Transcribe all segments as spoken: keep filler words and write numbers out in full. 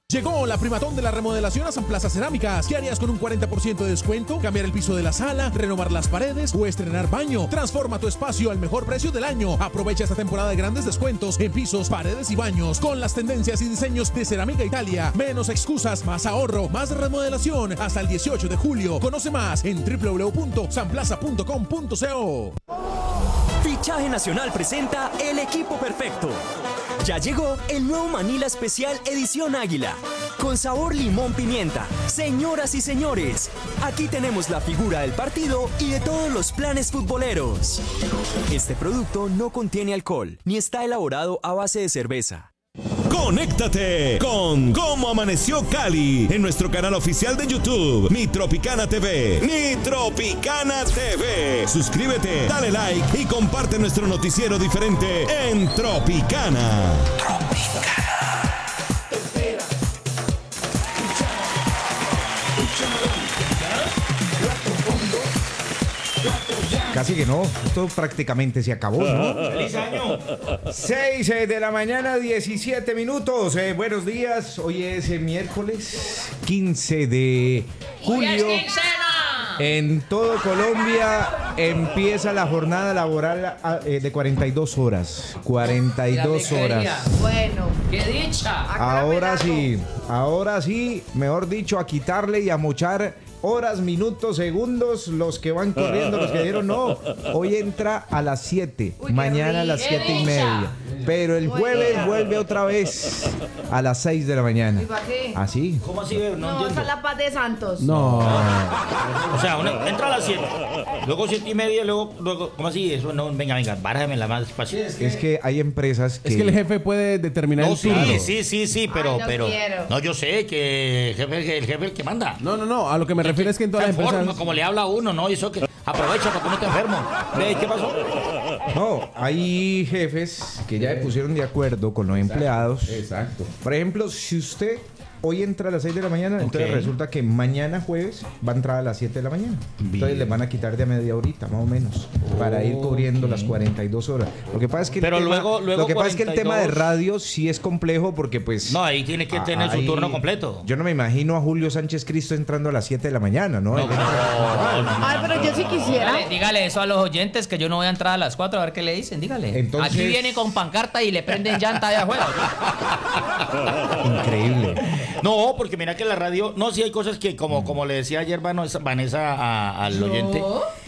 Llegó la primatón de la remodelación a San Plaza Cerámicas. ¿Qué harías con un cuarenta por ciento de descuento? ¿Cambiar el piso de la sala? ¿Renovar las paredes? ¿O estrenar baño? Transforma tu espacio al mejor precio del año. Aprovecha esta temporada de grandes descuentos en pisos, paredes y baños con las tendencias y diseños de Cerámica Italia. Menos excusas, más ahorro, más remodelación. Hasta el dieciocho de julio. Conoce más en doble u doble u doble u punto san plaza punto com punto co. Fichaje Nacional presenta El Equipo Perfecto. Ya llegó el nuevo Manila Especial Edición Águila, con sabor limón pimienta. Señoras y señores, aquí tenemos la figura del partido y de todos los planes futboleros. Este producto no contiene alcohol, ni está elaborado a base de cerveza. Conéctate con Cómo Amaneció Cali en nuestro canal oficial de YouTube, Mi Tropicana T V. Mi Tropicana T V. Suscríbete, dale like y comparte nuestro noticiero diferente en Tropicana. Tropicana. Casi que no, esto prácticamente se acabó, ¿no? ¡Feliz año! seis de la mañana, diecisiete minutos. Eh, buenos días, hoy es eh, miércoles quince de julio. ¡Hoy es quincena! En todo Colombia empieza la jornada laboral eh, de cuarenta y dos horas. cuarenta y dos horas. Bueno, qué dicha. Ahora sí, ahora sí, mejor dicho, a quitarle y a mochar horas, minutos, segundos, los que van corriendo, los que dieron no. Hoy entra a las siete, Uy, mañana a las siete y media. Pero el jueves vuelve otra vez a las seis de la mañana. ¿Y para qué? ¿Así? ¿Cómo así? No, No, entiendo. esa es la paz de Santos. No. O sea, uno entra a las siete, luego siete y media, luego, luego, ¿cómo así? Eso no, venga, venga, bájame la más despacio. Es que hay empresas que... Es que el jefe puede determinar No, el sí, turno. sí, sí, sí, pero, Ay, no pero. quiero. No, yo sé que el jefe, el jefe es el que manda. No, no, no. A lo que me refiero es que en todas las Está en forma, empresas... como le habla a uno, ¿no? Y eso que aprovecha para que no esté enfermo. ¿Ve? ¿Qué pasó? No, hay jefes que ya se pusieron de acuerdo con los empleados. Exacto. Por ejemplo, si usted hoy entra a las seis de la mañana, entonces Ok. resulta que mañana jueves va a entrar a las siete de la mañana. Entonces Bien. le van a quitar de a media horita, más o menos, para ir cubriendo las cuarenta y dos horas. Lo que pasa es que el Pero tema, luego- luego lo que pasa es que el cuarenta y tema de dos. radio sí es complejo porque pues... No, ahí tiene que tener su ahí- turno completo. Yo no me imagino a Julio Sánchez Cristo entrando a las siete de la mañana, ¿no? Él entra- Ay, pero yo sí quisiera. Dígale, dígale eso a los oyentes que yo no voy a entrar a las cuatro a ver qué le dicen, dígale. Entonces- Aquí viene con pancarta y le prenden llanta allá afuera. Increíble. No, porque mira que la radio, no, sí hay cosas que como, como le decía ayer Vanessa, Vanessa a- al oyente,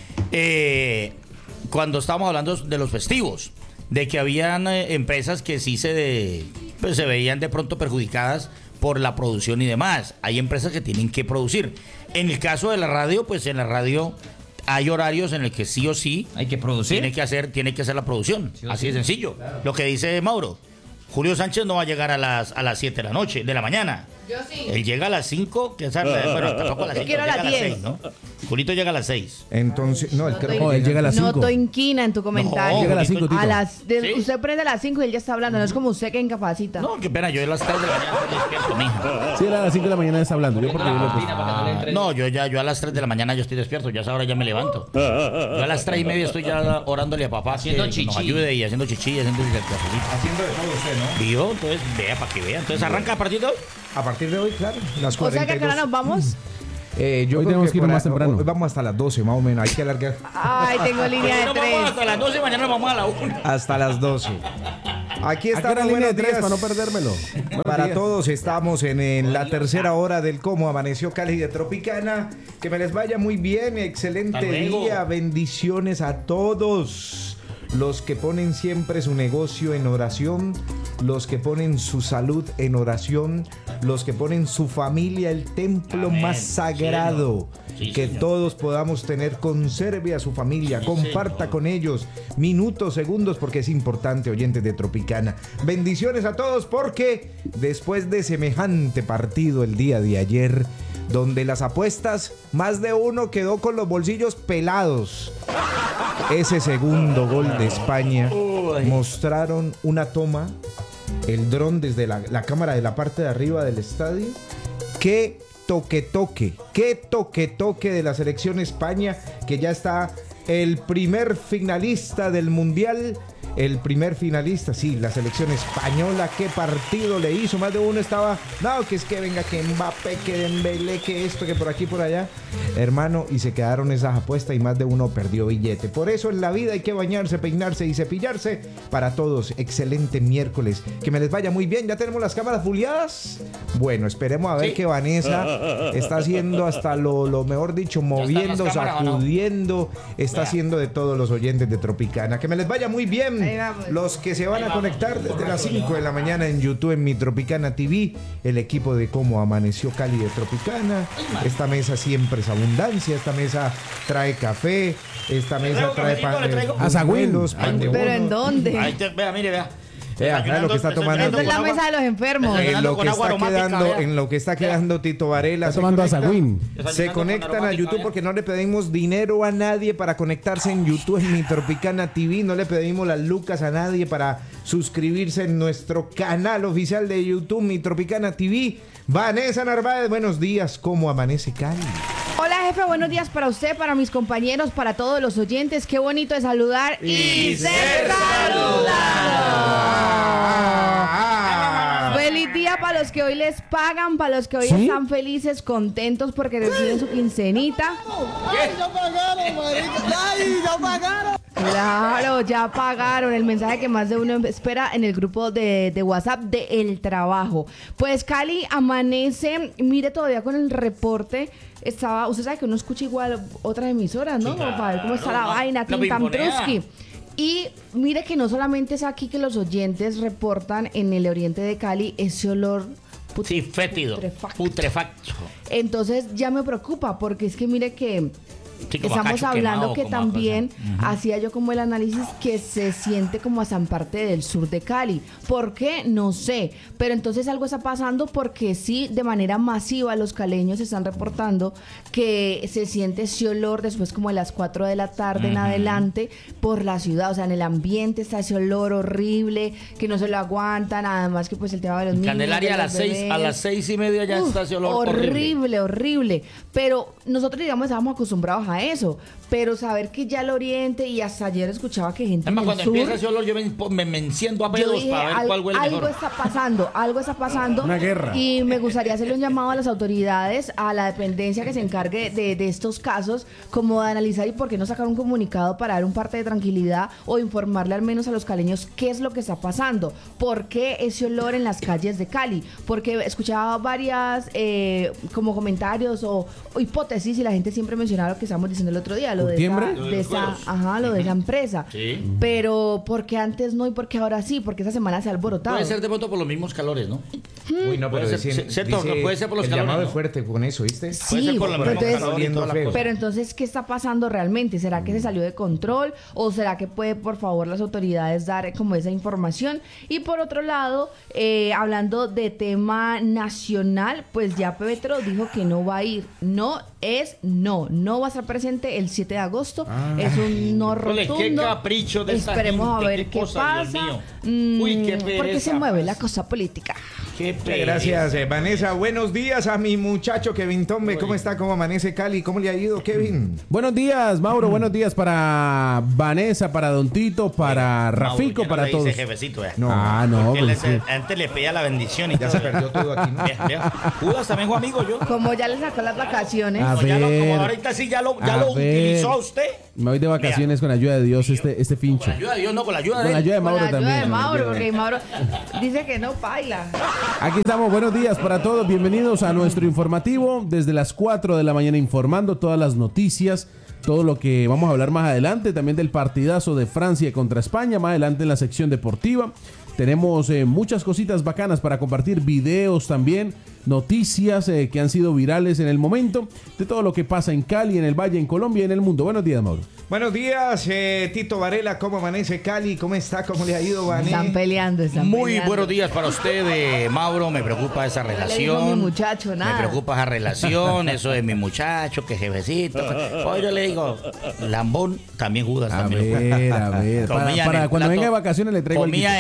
eh, cuando estábamos hablando de los festivos, de que habían eh, empresas que sí se, de- pues, se veían de pronto perjudicadas por la producción y demás. Hay empresas que tienen que producir. En el caso de la radio, pues en la radio hay horarios en el que sí o sí Hay que producir. tiene que hacer, tiene que hacer la producción. Sí o Así sí. de sencillo. Lo que dice Mauro. Julio Sánchez no va a llegar a las a las siete de la noche, de la mañana. Yo sí. Él llega a las cinco, que es a la- bueno, tampoco a las Yo cinco, quiero a llega las a las diez. seis, ¿no? Julito llega a las seis. Entonces, no, el creo que No, él llega a las No cinco. estoy inquina en tu comentario. No, Llega a las Julito- cinco, Tito. A las, de- ¿Sí? Usted prende a las cinco y él ya está hablando. No es como usted que incapacita. No, qué pena, yo a las tres de la mañana estoy despierto, mija. Sí, era a las cinco de la mañana está hablando. Yo porque yo lo puse. Ah, no, yo ya yo a las tres de la mañana yo estoy despierto, ya a esa hora ya me levanto. Yo a las tres y media estoy ya orándole a papá Haciendo que, que nos chichi. ayude y haciendo chichi y haciendo cafelito. haciendo de todo usted, ¿no? ¿Vio? Entonces, vea para que vea. Entonces, ¿arranca a partir de hoy? A partir de hoy, claro, las O sea que cuarenta y ahora dos. nos vamos. Eh, yo Hoy creo tenemos que ir por más ahí- temprano. Hoy vamos hasta las doce, más o menos. Hay que alargar Ay, tengo línea de Nos vamos tres. hasta las doce y mañana nos vamos a la una. hasta las doce. Aquí Aquí era estamos, línea de buenos tres días. para no perdérmelo. Buenos Para días. todos estamos en, en la tercera hora del Cómo Amaneció Cali de Tropicana. Que me les vaya muy bien, excelente Hasta luego. día, bendiciones a todos. Los que ponen siempre su negocio en oración, los que ponen su salud en oración, los que ponen su familia, el templo Amén. más sagrado. Sí, que señor. todos podamos tener, conserve a su familia, Sí, comparta señor. con ellos minutos, segundos, porque es importante, oyentes de Tropicana. Bendiciones a todos, porque después de semejante partido el día de ayer, donde las apuestas, más de uno quedó con los bolsillos pelados. Ese segundo gol de España mostraron una toma, el dron desde la, la cámara de la parte de arriba del estadio. Qué toque toque, qué toque toque de la selección España, que ya está el primer finalista del Mundial el primer finalista, sí, la selección española. ¿Qué partido le hizo? Más de uno estaba, no, que es que venga, que Mbappé, que Dembélé, que esto, que por aquí, por allá. Hermano, y se quedaron esas apuestas y más de uno perdió billete. Por eso en la vida hay que bañarse, peinarse y cepillarse. Para todos, excelente miércoles. Que me les vaya muy bien. ¿Ya tenemos las cámaras fuliadas? Bueno, esperemos a ver Sí. que Vanessa está haciendo hasta lo, lo mejor dicho, moviendo, las cámaras, ¿o no? sacudiendo. Está Vea. haciendo de todos los oyentes de Tropicana. Que me les vaya muy bien. Ahí vamos. Los que se van Ahí a vamos. conectar desde las cinco de la mañana en YouTube, en mi Tropicana T V. El equipo de Cómo Amaneció Cali de Tropicana. Esta mesa siempre es abundancia. Esta mesa trae café. Esta mesa traigo trae cafecito, pan le de traigo. Azagüín. buñuelos, pan de ¿Pero en bono. dónde? Ahí te, vea, mire, vea. Vea, vea lo que está tomando. Esta es la con agua- mesa de los enfermos. Desayunando En lo con que agua está aromática, quedando, vea. en lo que está quedando Tito Varela. Está se tomando conecta- Azagüín. Se Desayunando conectan con a aromática, YouTube vea. porque no le pedimos dinero a nadie para conectarse en YouTube, en mi Tropicana T V. No le pedimos las lucas a nadie para suscribirse en nuestro canal oficial de YouTube, mi Tropicana T V. Vanessa Narváez, buenos días. ¿Cómo amanece Cali? Hola jefe, buenos días para usted, para mis compañeros, para todos los oyentes. Qué bonito es saludar y, Y ser ser saludado. Feliz día para los que hoy les pagan, para los que hoy ¿Sí? están felices, contentos porque reciben su quincenita. Claro, ya pagaron el mensaje que más de uno espera en el grupo de, de WhatsApp de El Trabajo. Pues Cali amanece, mire todavía con el reporte. Estaba, usted sabe que uno escucha igual otras emisoras, ¿no? Sí, Como para ver cómo está la claro, vaina, no Tim me Tam imponea. Truski. Y mire que no solamente es aquí que los oyentes reportan en el oriente de Cali ese olor put- Sí, fétido. putrefacto. Putrefacto. Entonces ya me preocupa porque es que mire que Sí, como estamos cacho hablando quemado, que como a también cosa. Ujú. hacía yo como el análisis que se siente como hasta en parte del sur de Cali. ¿Por qué? No sé. Pero entonces algo está pasando porque sí, de manera masiva los caleños están reportando que se siente ese olor después como de las cuatro de la tarde en adelante por la ciudad. O sea, en el ambiente está ese olor horrible que no se lo aguantan. Además que pues el tema de los En niños. Candelaria de a los las seis, a bebés. las seis y media ya Uf, está ese olor horrible. horrible, horrible. Pero nosotros, digamos, estábamos acostumbrados a eso. Pero saber que ya el oriente, y hasta ayer escuchaba que gente Además, en el cuando sur, empieza ese olor, yo me, me, me enciendo a yo pedos dije, para ver "Al- cuál huele algo mejor. está pasando, algo está pasando. Una guerra. Y me gustaría hacerle un llamado a las autoridades, a la dependencia que se encargue de, de estos casos, como de analizar y por qué no sacar un comunicado para dar un parte de tranquilidad o informarle al menos a los caleños qué es lo que está pasando. ¿Por qué ese olor en las calles de Cali? Porque escuchaba varias eh, como comentarios o, o hipótesis y la gente siempre mencionaba lo que estábamos diciendo el otro día, lo de esa, ¿Septiembre? Lo de de los esa, cueros. ajá, lo de esa empresa. Sí. Pero ¿por qué antes no y por qué ahora sí? Porque esa semana se ha alborotado. Puede ser de pronto por los mismos calores, ¿no? Uy, no, pero Puede ser- decían- cierto, dice, puede ser por los el calores, llamado ¿no? es fuerte con eso, ¿viste? Puede ser Sí, por la pero misma entonces, calor y toda la feo. cosa. pero entonces, ¿qué está pasando realmente? ¿Será que se salió de control? ¿O será que puede, por favor, las autoridades dar como esa información? Y por otro lado, eh, hablando de tema nacional, pues ya Petro dijo que no va a ir. No es no. No va a estar presente el siete de agosto. Es un no Híjole, rotundo. qué capricho de esta Esperemos gente, a ver qué qué, cosa, Dios pasa. mío. Mm, Uy, qué porque pereza, se mueve pues. la cosa política. Qué Muchas pereza. gracias, eh, Vanessa. Buenos días a mi muchacho Kevin Tombe. ¿Cómo está? ¿Cómo amanece Cali? ¿Cómo le ha ido, Kevin? Buenos días, Mauro. Buenos días para Vanessa, para Don Tito, para Rafico, Mauro, ya no para le todos. dice jefecito, eh. No, Ah, no, Porque pues él sí. es- antes le pedía la bendición y Ya todo. se perdió todo aquí, ¿no? Vea, vea. Judas también fue amigo yo. Como ya le sacó las vacaciones. A No, ya lo- como ver. ahorita sí ya lo, ya A lo ver. utilizó a usted. Me voy de vacaciones con la ayuda de Dios este, este Con fincho. la ayuda de Dios, no, con la ayuda Con de la él. ayuda de Con Mauro la ayuda también. de Mauro, porque Mauro dice que no baila. Aquí estamos, buenos días para todos, bienvenidos a nuestro informativo, desde las cuatro de la mañana informando todas las noticias, todo lo que vamos a hablar más adelante, también del partidazo de Francia contra España, más adelante en la sección deportiva. Tenemos eh, muchas cositas bacanas para compartir, videos también, noticias eh, que han sido virales en el momento, de todo lo que pasa en Cali, en el Valle, en Colombia y en el mundo. Buenos días, Mauro. Buenos días, eh, Tito Varela. ¿Cómo amanece Cali? ¿Cómo está? ¿Cómo le ha ido, Vané? Están peleando, están Muy peleando. buenos días para usted, eh, Mauro. Me preocupa esa le digo a relación. mi muchacho nada. Me preocupa esa relación, eso de mi muchacho, que jefecito. Hoy yo le digo, lambón, también Judas A también. ver, a ver. Para, Comía en para el cuando plato- venga de vacaciones le traigo Comía alguito. en el mismo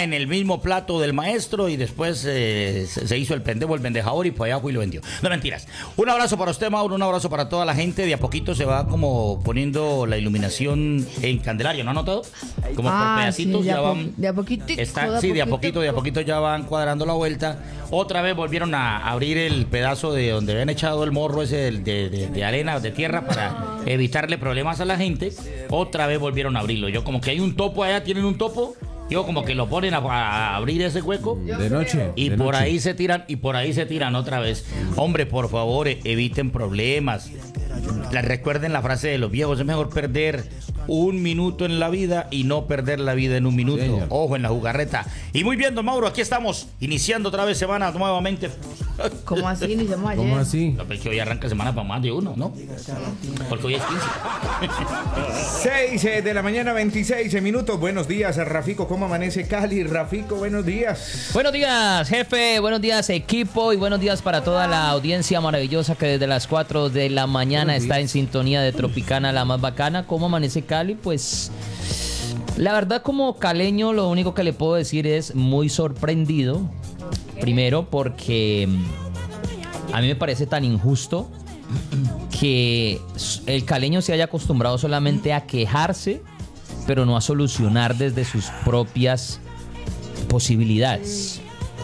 mismo plato del maestro y después eh, se, se hizo el pendejo, el vendejador y por allá fue y lo vendió. No, mentiras. Un abrazo para usted, Mauro, un abrazo para toda la gente. De a poquito se va como poniendo la iluminación en Candelaria, ¿no ha notado? Como Ah, por pedacitos sí, de ya a po- van... de a poquitico, Está- de a sí, de a poquitico. poquito, de a poquito ya van cuadrando la vuelta. Otra vez volvieron a abrir el pedazo de donde habían echado el morro ese de, de, de- de arena, de tierra, para evitarle problemas a la gente. Otra vez volvieron a abrirlo. Yo como que hay un topo allá, tienen un topo. Yo como que lo ponen a, a abrir ese hueco. De noche. Y de por noche. ahí se tiran, y por ahí se tiran otra vez. Hombre, por favor, e- eviten problemas. La- recuerden la frase de los viejos, es mejor perder un minuto en la vida y no perder la vida en un minuto. Señor. Ojo en la jugarreta. Y muy bien, don Mauro, aquí estamos, iniciando otra vez semana nuevamente. ¿Cómo así? Iniciamos ayer. ¿Cómo así? No, pues que hoy arranca semana para más de uno, ¿no? Porque hoy es quince. seis de la mañana, veintiséis minutos. Buenos días, Rafico. ¿Cómo amanece Cali? Rafico, buenos días. Buenos días, jefe. Buenos días, equipo. Y buenos días para toda la audiencia maravillosa que desde las cuatro de la mañana está en sintonía de Tropicana, la más bacana. ¿Cómo amanece Cali? Pues la verdad, como caleño, lo único que le puedo decir es muy sorprendido. Primero porque mm, a mí me parece tan injusto que s- el caleño se haya acostumbrado solamente a quejarse, pero no a solucionar desde sus propias posibilidades.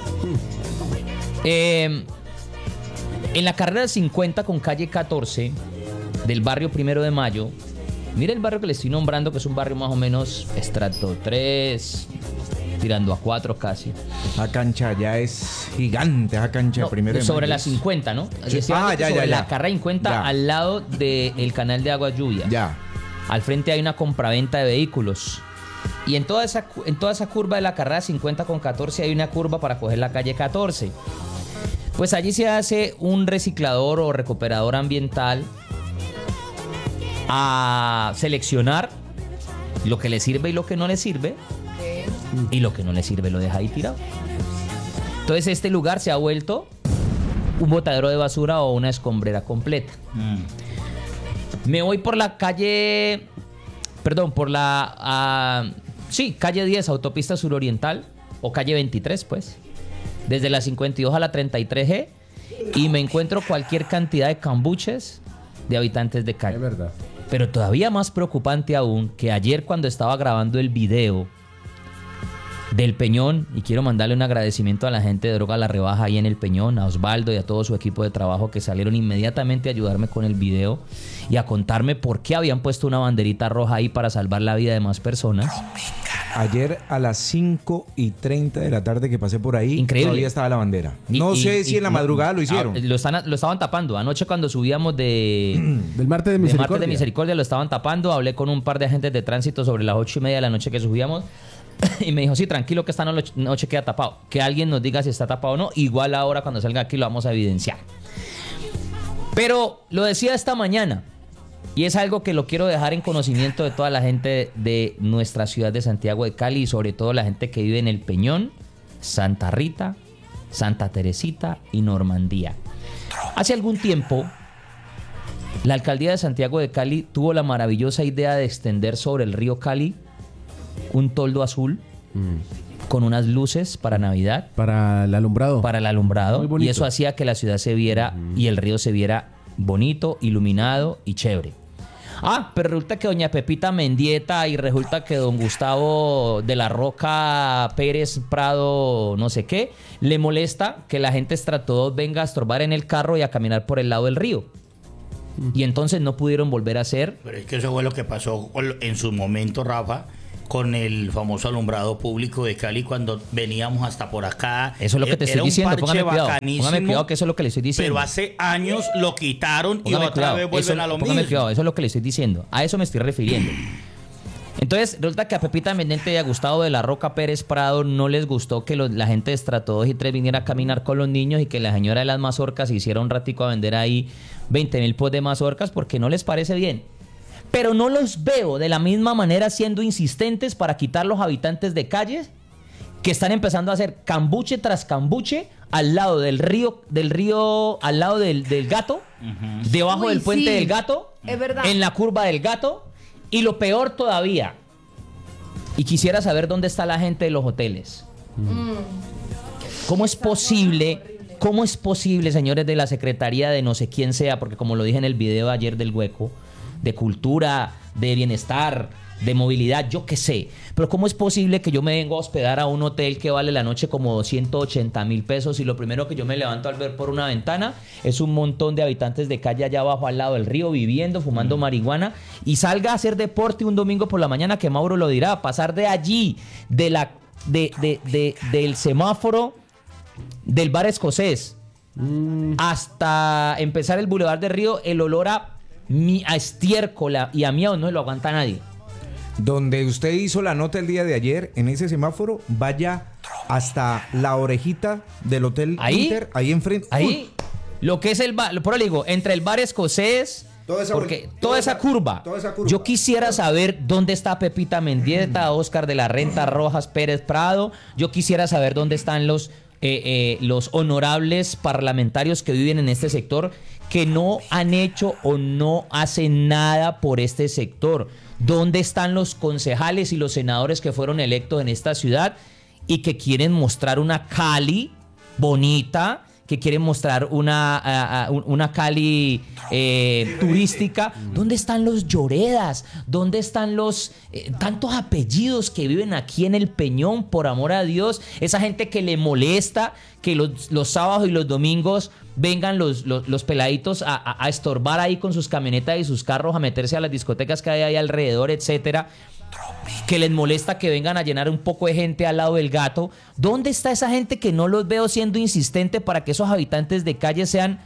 Eh, en la carrera cincuenta con calle catorce del barrio Primero de Mayo, mire el barrio que le estoy nombrando, que es un barrio más o menos estrato tres, tirando a cuatro casi. La cancha ya es gigante, esa cancha No, primero de sobre mayo la es- cincuenta, ¿no? Sí. Estoy Ah, hablando ya, sobre ya, la ya. carrera cincuenta Ya. al lado del canal de agua lluvia. Ya. Al frente hay una compraventa de vehículos. Y en toda esa, cu- en toda esa curva de la carrera cincuenta con catorce hay una curva para coger la calle catorce. Pues allí se hace un reciclador o recuperador ambiental a seleccionar lo que le sirve y lo que no le sirve. Y lo que no le sirve lo deja ahí tirado. Entonces este lugar se ha vuelto un botadero de basura o una escombrera completa. Me voy por la calle, perdón, por la, ah, sí, calle diez, autopista suroriental, o calle veintitrés, pues, desde la cincuenta y dos a la treinta y tres G, y me encuentro cualquier cantidad de cambuches de habitantes de Cali. Es verdad. Pero todavía más preocupante aún, que ayer cuando estaba grabando el video del Peñón, y quiero mandarle un agradecimiento a la gente de Droga La Rebaja ahí en el Peñón, a Osvaldo y a todo su equipo de trabajo que salieron inmediatamente a ayudarme con el video y a contarme por qué habían puesto una banderita roja ahí para salvar la vida de más personas. Ayer a las cinco y treinta de la tarde que pasé por ahí, Increíble. todavía estaba la bandera. Y- No y- sé y- si en la no, madrugada lo ah, hicieron. Lo, están, lo estaban tapando. Anoche cuando subíamos de... Del martes de De misericordia. Martes de Misericordia lo estaban tapando. Hablé con un par de agentes de tránsito sobre las ocho y media de la noche que subíamos. Y me dijo, sí, tranquilo que esta no- noche queda tapado. Que alguien nos diga si está tapado o no. Igual ahora cuando salga aquí lo vamos a evidenciar. Pero lo decía esta mañana. Y es algo que lo quiero dejar en conocimiento de toda la gente de nuestra ciudad de Santiago de Cali. Y sobre todo la gente que vive en El Peñón, Santa Rita, Santa Teresita y Normandía. Hace algún tiempo, la alcaldía de Santiago de Cali tuvo la maravillosa idea de extender sobre el río Cali un toldo azul con unas luces para Navidad, Para el alumbrado. para el alumbrado. Muy bonito. Y eso hacía que la ciudad se viera y el río se viera bonito, iluminado y chévere. Ah, pero resulta que doña Pepita Mendieta y resulta que don Gustavo de la Roca Pérez Prado no sé qué, le molesta que la gente Estrato dos venga a estorbar en el carro y a caminar por el lado del río. Y entonces no pudieron volver a hacer. Pero es que eso fue lo que pasó con- en su momento, Rafa, con el famoso alumbrado público de Cali cuando veníamos hasta por acá. Eso es lo que te Era estoy un diciendo. parche Póngame cuidado. bacanísimo, Póngame cuidado que eso es lo que le estoy diciendo. Pero hace años lo quitaron y Póngame otra cuidado, vez vuelven eso- a lo póngame mismo. cuidado, eso es lo que le estoy diciendo. A eso me estoy refiriendo. Entonces, resulta que a Pepita Mendieta y a Gustavo de la Roca Pérez Prado no les gustó que los- la gente de Estrato dos y tres viniera a caminar con los niños y que la señora de las mazorcas hiciera un ratico a vender ahí veinte mil pots de mazorcas porque no les parece bien. Pero no los veo de la misma manera siendo insistentes para quitar los habitantes de calles que están empezando a hacer cambuche tras cambuche al lado del río, del río, al lado del, del Gato, debajo Uy, del puente sí. del Gato, Es verdad. en la curva del Gato, y lo peor todavía, y quisiera saber dónde está la gente de los hoteles. ¿Cómo es posible, cómo es posible, señores de la Secretaría de no sé quién sea, porque como lo dije en el video ayer del Hueco, de cultura, de bienestar, de movilidad, yo qué sé, pero cómo es posible que yo me venga a hospedar a un hotel que vale la noche como ciento ochenta mil pesos y lo primero que yo me levanto al ver por una ventana es un montón de habitantes de calle allá abajo al lado del río viviendo, fumando marihuana, y salga a hacer deporte un domingo por la mañana, que Mauro lo dirá, pasar de allí, de la, de, de, de, del semáforo del bar escocés mm. hasta empezar el Boulevard del Río, el olor a, mi, a estiércol y a miau no lo aguanta nadie. Donde usted hizo la nota el día de ayer, en ese semáforo, vaya hasta la orejita del Hotel ahí, Inter, ahí enfrente. Ahí, Uy. lo que es el bar, por eso digo, entre el bar escocés, toda esa, porque toda, toda, esa, esa curva, toda esa curva, yo quisiera saber dónde está Pepita Mendieta, Oscar de la Renta, Rojas, Pérez Prado, yo quisiera saber dónde están los, eh, eh, los honorables parlamentarios que viven en este sector, que no han hecho o no hacen nada por este sector. ¿Dónde están los concejales y los senadores que fueron electos en esta ciudad y que quieren mostrar una Cali bonita, que quieren mostrar una, uh, uh, una Cali eh, turística? ¿Dónde están los Lloredas? ¿Dónde están los eh, tantos apellidos que viven aquí en el Peñón, por amor a Dios? Esa gente que le molesta que los, los sábados y los domingos vengan los, los, los peladitos a, a, a estorbar ahí con sus camionetas y sus carros, a meterse a las discotecas que hay ahí alrededor, etcétera. Que les molesta que vengan a llenar un poco de gente al lado del Gato. ¿Dónde está esa gente que no los veo siendo insistente para que esos habitantes de calle sean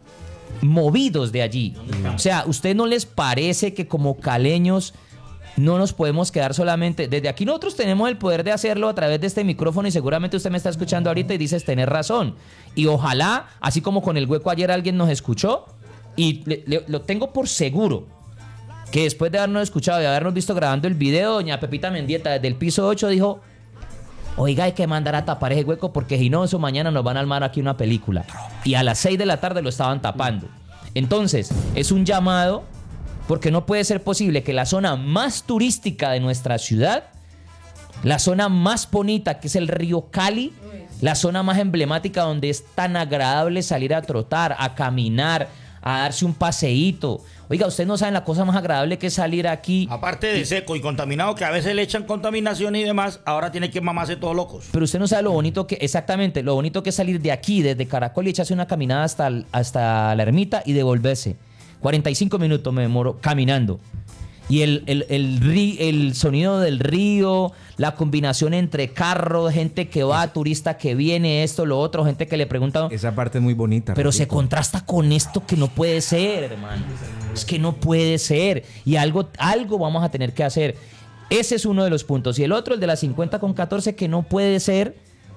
movidos de allí? O sea, ¿usted no les parece que como caleños no nos podemos quedar solamente? Desde aquí nosotros tenemos el poder de hacerlo a través de este micrófono y seguramente usted me está escuchando ahorita y dices tener razón. Y ojalá, así como con el Hueco ayer alguien nos escuchó, y le, le, lo tengo por seguro, que después de habernos escuchado y habernos visto grabando el video, doña Pepita Mendieta desde el piso ocho dijo: oiga, hay que mandar a tapar ese hueco porque si no, eso mañana nos van a armar aquí una película. Y a las seis de la tarde lo estaban tapando. Entonces, es un llamado, porque no puede ser posible que la zona más turística de nuestra ciudad, la zona más bonita que es el río Cali, la zona más emblemática donde es tan agradable salir a trotar, a caminar, a darse un paseíto. Oiga, ustedes no saben la cosa más agradable que es salir aquí. Aparte de seco y contaminado, que a veces le echan contaminación y demás, ahora tiene que mamarse todos locos. Pero usted no sabe lo bonito que, exactamente, lo bonito que es salir de aquí, desde Caracol, y echarse una caminada hasta, hasta la ermita y devolverse. cuarenta y cinco minutos me demoro caminando. Y el, el, el, el, el sonido del río, la combinación entre carros, gente que va, turista que viene, esto, lo otro, gente que le pregunta. Esa parte es muy bonita. Pero Rico. Se contrasta con esto que no puede ser, hermano. Es que no puede ser. Y algo, algo vamos a tener que hacer. Ese es uno de los puntos. Y el otro, el de la cincuenta con catorce, que no puede ser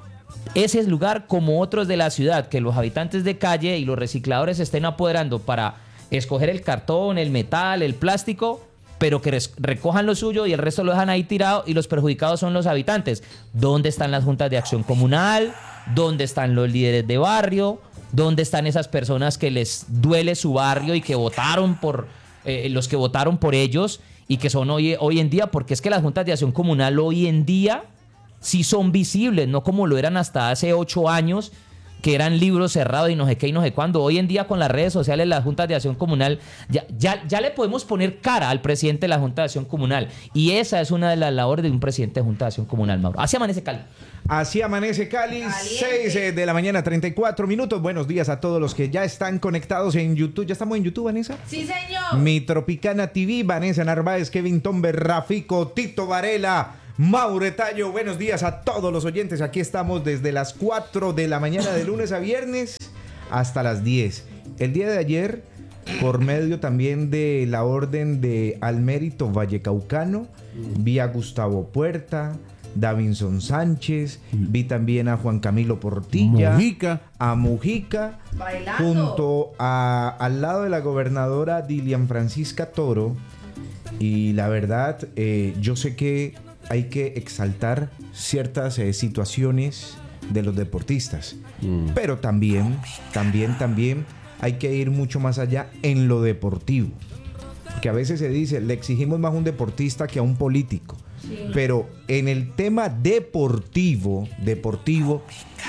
ese lugar como otros de la ciudad, que los habitantes de calle y los recicladores se estén apoderando para escoger el cartón, el metal, el plástico, pero que recojan lo suyo y el resto lo dejan ahí tirado, y los perjudicados son los habitantes. ¿Dónde están las juntas de acción comunal? ¿Dónde están los líderes de barrio? ¿Dónde están esas personas que les duele su barrio y que votaron por eh, los que votaron por ellos y que son hoy, hoy en día? Porque es que las juntas de acción comunal hoy en día sí son visibles, no como lo eran hasta hace ocho años, que eran libros cerrados y no sé qué y no sé cuándo. Hoy en día con las redes sociales, las juntas de acción comunal, ya, ya, ya le podemos poner cara al presidente de la Junta de Acción Comunal. Y esa es una de las labores de un presidente de Junta de Acción Comunal, Mauro. Así amanece Cali. Así amanece Cali, seis de la mañana, treinta y cuatro minutos. Buenos días a todos los que ya están conectados en YouTube. ¿Ya estamos en YouTube, Vanessa? Sí, señor. Mi Tropicana T V, Vanessa Narváez, Kevin Tomber, Rafico, Tito Varela, Mauretallo. Buenos días a todos los oyentes. Aquí estamos desde las cuatro de la mañana de lunes a viernes hasta las diez. El día de ayer, por medio también de la orden de Al Mérito Vallecaucano, vi a Gustavo Puerta, Davinson Sánchez, vi también a Juan Camilo Portilla, Mujica. a Mujica, bailando, junto a, al lado de la gobernadora Dilian Francisca Toro. Y la verdad, eh, yo sé que hay que exaltar ciertas eh, situaciones de los deportistas, mm. pero también, también, también hay que ir mucho más allá en lo deportivo, porque a veces se dice, le exigimos más a un deportista que a un político. Sí. Pero en el tema deportivo, deportivo,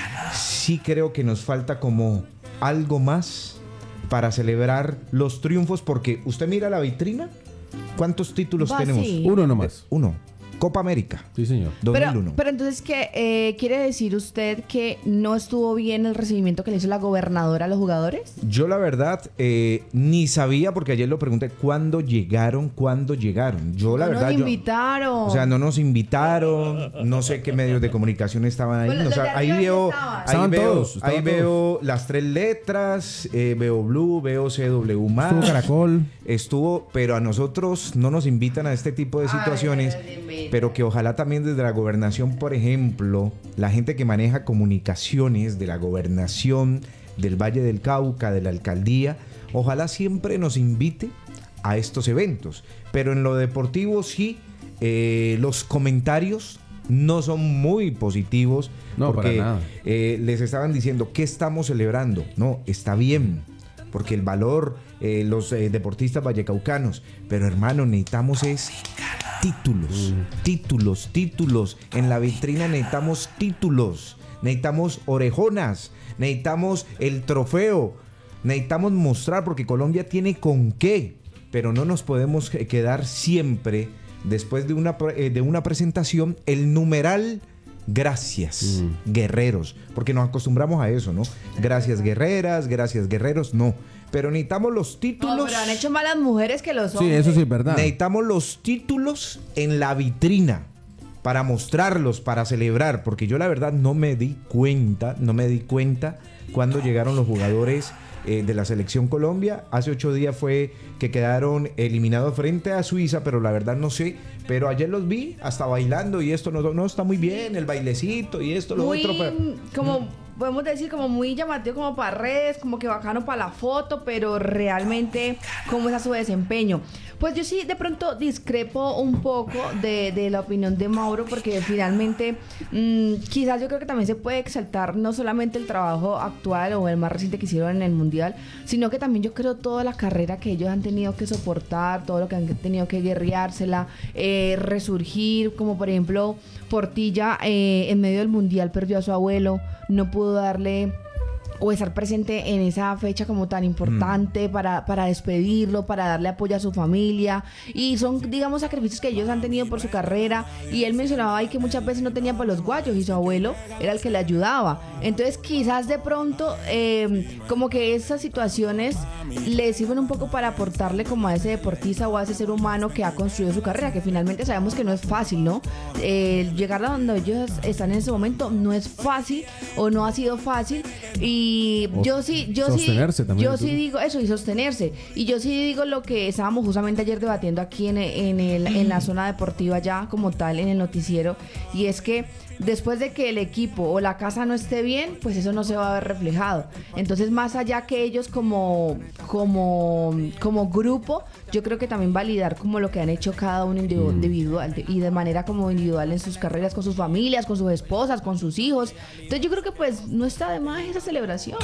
sí creo que nos falta como algo más para celebrar los triunfos, porque usted mira la vitrina, ¿cuántos títulos Va, tenemos? sí. Uno nomás. Uno. Copa América. Sí, señor. dos mil Pero, uno. pero entonces, ¿qué eh, quiere decir usted que no estuvo bien el recibimiento que le hizo la gobernadora a los jugadores? Yo la verdad eh, ni sabía, porque ayer lo pregunté, ¿cuándo llegaron? ¿Cuándo llegaron? Yo la No verdad... nos yo- invitaron. O sea, no nos invitaron, no sé qué medios de comunicación estaban ahí. Pues los o sea, de ahí arriba sí veo, estaban. ahí Estaban veo, todos, estaban ahí todos. veo las tres letras, eh, veo Blue, veo C W más. Estuvo Caracol. Estuvo, pero a nosotros no nos invitan a este tipo de Ay, situaciones, pero de verdad. pero que ojalá también desde la gobernación, por ejemplo, la gente que maneja comunicaciones de la gobernación, del Valle del Cauca, de la alcaldía, ojalá siempre nos invite a estos eventos. Pero en lo deportivo sí, eh, los comentarios no son muy positivos. No, porque para nada. eh, les estaban diciendo, ¿qué estamos celebrando? No, está bien, porque el valor, eh, los eh, deportistas vallecaucanos, pero hermano, necesitamos es títulos, títulos, títulos. En la vitrina necesitamos títulos, necesitamos orejonas, necesitamos el trofeo, necesitamos mostrar, porque Colombia tiene con qué, pero no nos podemos eh, quedar siempre, después de una, pre- eh, de una presentación, el numeral gracias, guerreros, porque nos acostumbramos a eso, ¿no? Gracias guerreras, gracias guerreros, no. Pero necesitamos los No, títulos. pero han hecho más las mujeres que los Sí, hombres. eso sí es verdad. Necesitamos los títulos en la vitrina para mostrarlos, para celebrar, porque yo la verdad no me di cuenta, no me di cuenta cuando llegaron los jugadores eh, de la selección Colombia. Hace ocho días fue que quedaron eliminados frente a Suiza, pero la verdad no sé. Pero ayer los vi hasta bailando y esto no, no está muy bien, el bailecito y esto, lo Muy, otro. Pero... como podemos decir, como muy llamativo como para redes, como que bacano para la foto, pero realmente cómo es a su desempeño. Pues yo sí de pronto discrepo un poco de, de la opinión de Mauro, porque finalmente mmm, quizás yo creo que también se puede exaltar no solamente el trabajo actual o el más reciente que hicieron en el Mundial, sino que también yo creo toda la carrera que ellos han tenido que soportar, todo lo que han tenido que guerreársela, eh, resurgir, como por ejemplo Portilla eh, en medio del Mundial perdió a su abuelo, no pudo darle o estar presente en esa fecha como tan importante mm. para, para despedirlo, para darle apoyo a su familia, y son, digamos, sacrificios que ellos han tenido por su carrera. Y él mencionaba ahí que muchas veces no tenía para los guayos y su abuelo era el que le ayudaba. Entonces quizás de pronto eh, como que esas situaciones le sirven un poco para aportarle como a ese deportista o a ese ser humano que ha construido su carrera, que finalmente sabemos que no es fácil, ¿no? Eh, llegar a donde ellos están en ese momento no es fácil, o no ha sido fácil. Y Y yo sí, yo sostenerse sí, también, yo tú. sí digo eso, y sostenerse. Y yo sí digo lo que estábamos justamente ayer debatiendo aquí en, en, el, en la zona deportiva ya como tal, en el noticiero, y es que después de que el equipo o la casa no esté bien, pues eso no se va a ver reflejado. Entonces, más allá que ellos como, como, como grupo, yo creo que también validar como lo que han hecho cada uno individu- individual y de manera como individual en sus carreras, con sus familias, con sus esposas, con sus hijos. Entonces yo creo que pues no está de más esa celebración.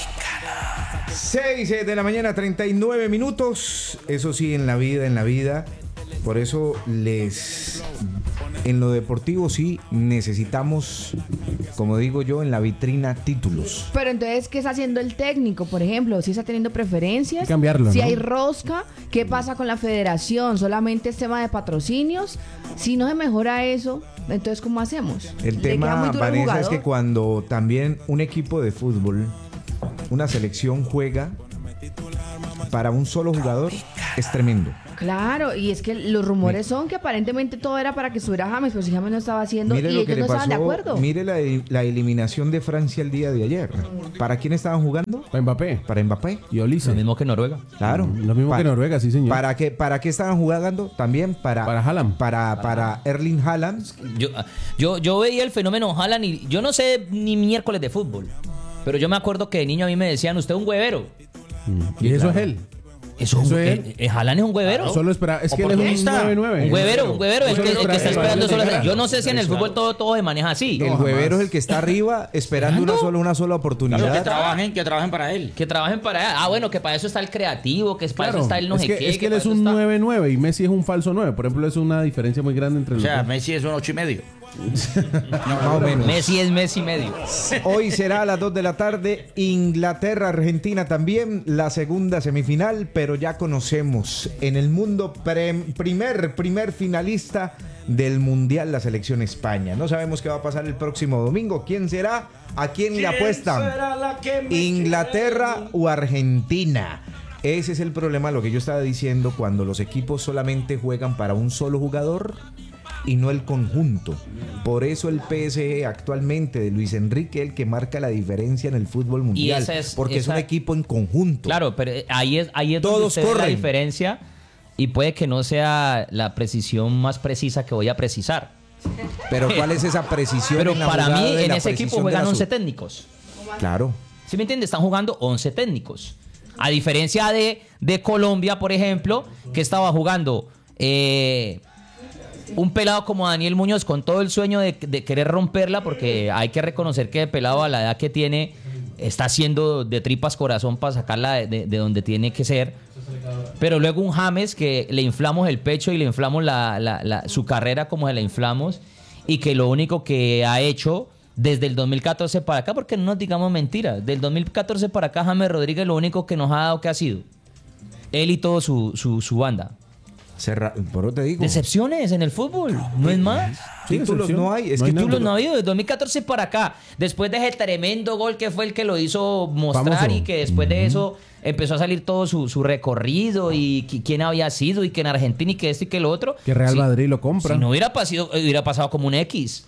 seis de la mañana, treinta y nueve minutos. Eso sí, en la vida, en la vida. Por eso les... En lo deportivo sí necesitamos, como digo yo, en la vitrina títulos. Pero entonces, ¿qué está haciendo el técnico, por ejemplo? Si está teniendo preferencias, Hay que cambiarlo, si ¿no? hay rosca, ¿qué pasa con la federación? ¿Solamente es tema de patrocinios? Si no se mejora eso, entonces ¿cómo hacemos? El ¿Le queda tema, muy duro al Vanessa, es jugador? que cuando también un equipo de fútbol, una selección juega para un solo jugador, es tremendo. Claro, y es que los rumores son que aparentemente todo era para que estuviera James, pero si James no estaba haciendo Mire y lo ellos que le no estaban de pasó, acuerdo. mire la, la eliminación de Francia el día de ayer. ¿Para quién estaban jugando? Para Mbappé Para Mbappé. y Olise. Lo mismo que Noruega. Claro. Lo mismo que Noruega, sí, señor. ¿Para qué, para qué estaban jugando? También para... Para Haaland. Para, para Erling Haaland. Yo, yo, yo veía el fenómeno Haaland y yo no sé ni miércoles de fútbol. Pero yo me acuerdo que de niño a mí me decían, usted es un huevero. Y eso es él. Eso, Eso es, es- eh, eh, Haaland es un huevero. Solo espera, es que él es un Oportunista. nueve nueve. Un huevero, un huevero, el Solo que, el que espera está que esperando Haaland solo. llegara. Yo no sé si en el fútbol todo, todo se maneja así. El No, huevero jamás. es el que está arriba esperando una sola, una sola, una sola Claro, que oportunidad. trabajen, que trabajen para él. Que trabajen para allá. Ah, bueno, que para eso está el creativo, que para Claro, eso está el no es sé que, qué. es que él para es eso un está- nueve nueve y Messi es un falso nueve. Por ejemplo, es una diferencia muy grande entre O los sea, dos. Messi es un ocho y medio. Más o menos. Messi es Messi medio. Hoy será a las dos de la tarde, Inglaterra-Argentina también, la segunda semifinal, pero ya conocemos en el mundo pre- primer, primer finalista del Mundial, la selección España. No sabemos qué va a pasar el próximo domingo. ¿Quién será? ¿A quién le apuestan? ¿Inglaterra o Argentina? Ese es el problema, lo que yo estaba diciendo, cuando los equipos solamente juegan para un solo jugador y no el conjunto. Por eso el P S G actualmente de Luis Enrique el que marca la diferencia en el fútbol mundial, esa es- porque esa- es un equipo en conjunto. Claro, pero eh, ahí es, ahí es donde Todos usted ve la corren. diferencia y puede que no sea la precisión más precisa que voy a precisar. Pero ¿cuál es esa precisión? Pero en la para jugada mí de en la ese equipo precisión de juegan la once sub- técnicos. Claro. ¿Sí me entiende? Están jugando once técnicos. A diferencia de, de Colombia, por ejemplo, que estaba jugando eh, un pelado como Daniel Muñoz con todo el sueño de, de querer romperla, porque hay que reconocer que el pelado a la edad que tiene está haciendo de tripas corazón para sacarla de, de- de donde tiene que ser. Pero luego un James que le inflamos el pecho y le inflamos la, la- la- su carrera como se la inflamos, y que lo único que ha hecho desde el dos mil catorce para acá, porque no nos digamos mentiras, del dos mil catorce para acá James Rodríguez lo único que nos ha dado que ha sido él y todo su, su, su banda. Cerra- por eso te digo. Decepciones en el fútbol, no es más. Títulos decepción. no hay. Es No que hay nada. Títulos no ha habido desde dos mil catorce para acá. Después de ese tremendo gol que fue el que lo hizo mostrar, Famoso. y que después de eso empezó a salir todo su, su recorrido y qui- quién había sido y que en Argentina y que esto y que lo otro. Que Real Si- Madrid lo compra. Si no hubiera pasado, hubiera pasado como un X.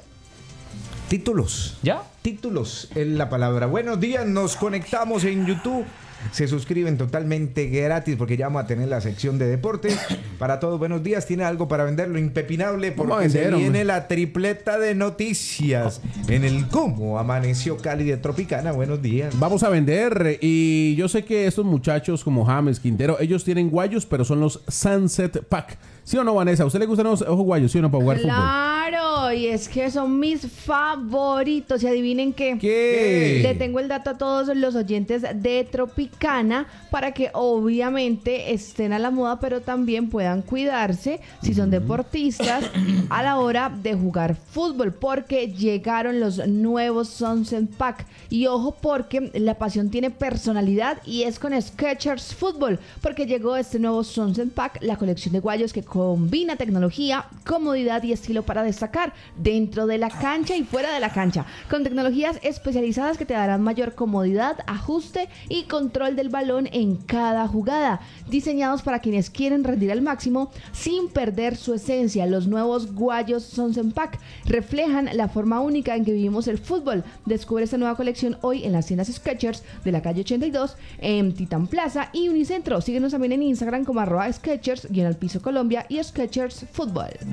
Títulos. ¿Ya? Títulos es la palabra. Buenos días, nos conectamos en YouTube. Se suscriben totalmente gratis porque ya vamos a tener la sección de deportes. Para todos, buenos días. Tiene algo para venderlo impepinable Vamos a porque se vender, viene hombre. la tripleta de noticias en el Cómo Amaneció Cali de Tropicana. Buenos días. Vamos a vender y yo sé que estos muchachos como James, Quintero, ellos tienen guayos, pero son los Sunset Pack. ¿Sí o no, Vanessa? ¿A usted le gustan los ojos guayos, sí o no, para jugar fútbol? Claro, y es que son mis favoritos. Y adivinen qué. ¿Qué? Le tengo el dato a todos los oyentes de Tropicana para que obviamente estén a la moda, pero también puedan cuidarse si son deportistas a la hora de jugar fútbol, porque llegaron los nuevos Sunset Pack. Y ojo, porque la pasión tiene personalidad y es con Skechers Fútbol, porque llegó este nuevo Sunset Pack, la colección de guayos que combina tecnología, comodidad y estilo para destacar dentro de la cancha y fuera de la cancha, con tecnologías especializadas que te darán mayor comodidad, ajuste y control del balón en cada jugada, diseñados para quienes quieren rendir al máximo sin perder su esencia. Los nuevos guayos Sunset Pack reflejan la forma única en que vivimos el fútbol. Descubre esta nueva colección hoy en las tiendas Skechers de la calle ochenta y dos, en Titán Plaza y Unicentro. Síguenos también en Instagram como arroba Skechers y en el piso Colombia y Skechers Fútbol.